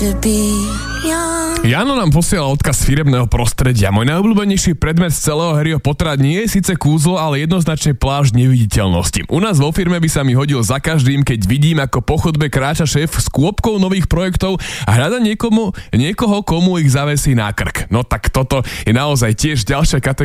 Jano nám posiela odkaz firemného prostredia. Môj najobľúbenejší predmet z celého Harryho Pottera nie je síce kúzlo, ale jednoznačne plášť neviditeľnosti. U nás vo firme by sa mi hodil za každým, keď vidím, ako po chodbe kráča šéf s kôpkou nových projektov a hľada niekoho, komu ich zavesí na krk. No tak toto je naozaj tiež ďalšia kategória